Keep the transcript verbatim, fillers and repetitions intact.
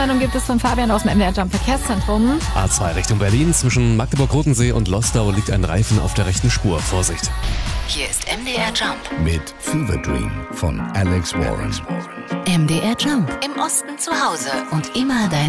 Dann gibt es von Fabian aus dem M D R Jump Verkehrszentrum. A zwei Richtung Berlin. Zwischen Magdeburg-Rotensee und Lostau liegt ein Reifen auf der rechten Spur. Vorsicht. Hier ist M D R Jump. Mit Fever Dream von Alex Warren. M D R Jump. Im Osten zu Hause und immer dein